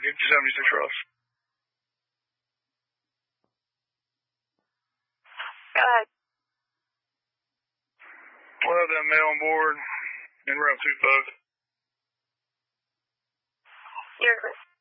Get your 76 Ross. Go ahead. We'll have that male on board in route 25. You're good.